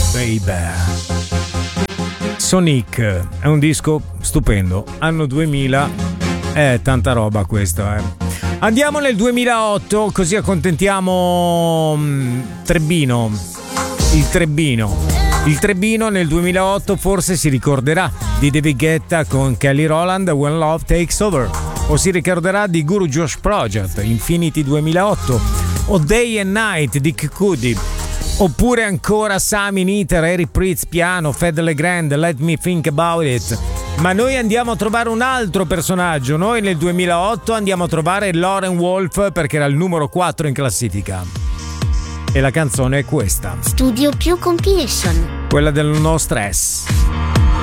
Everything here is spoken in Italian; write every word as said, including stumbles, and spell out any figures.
Baby. Sonic è un disco stupendo, anno duemila, è tanta roba questa, eh. Andiamo nel duemilaotto, così accontentiamo um, Trebbino, il Trebbino. Il Trebbino nel duemilaotto forse si ricorderà di David Guetta con Kelly Rowland, When Love Takes Over, o si ricorderà di Guru Josh Project, Infinity duemilaotto, o Day and Night di Kikudi, oppure ancora Sammy Niter, Eric Pritz piano, Fed Legrand, Let Me Think About It. Ma noi andiamo a trovare un altro personaggio. Noi nel duemilaotto andiamo a trovare Lauren Wolf, perché era il numero quattro in classifica. E la canzone è questa. Studio più compilation. Quella del No Stress.